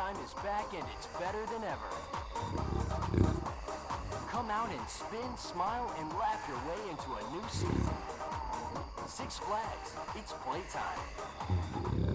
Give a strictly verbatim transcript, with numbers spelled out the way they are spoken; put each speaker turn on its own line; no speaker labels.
Playtime is back and it's better than ever. Come out and spin, smile, and laugh your way into a new season. Six Flags, it's playtime.